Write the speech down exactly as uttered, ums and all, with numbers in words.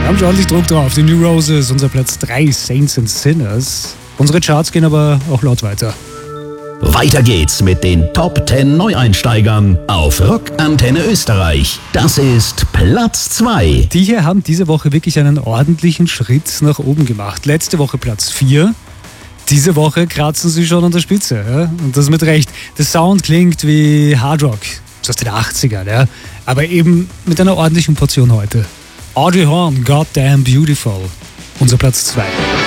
Haben schon ordentlich Druck drauf. Die New Roses, unser Platz drei, Saints and Sinners. Unsere Charts gehen aber auch laut weiter. Weiter geht's mit den Top zehn Neueinsteigern auf Rock Antenne Österreich. Das ist Platz zwei. Die hier haben diese Woche wirklich einen ordentlichen Schritt nach oben gemacht. Letzte Woche Platz vier. Diese Woche kratzen sie schon an der Spitze. Ja? Und das mit Recht. Der Sound klingt wie Hard Rock, so aus den achtzigern. Ja? Aber eben mit einer ordentlichen Portion heute. Audrey Horne, Goddamn Beautiful. Unser Platz zwei.